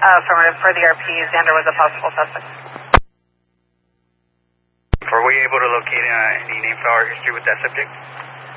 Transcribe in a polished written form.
Affirmative. For the RP, Xander was a possible suspect. Were we able to locate any name, file, or history with that subject?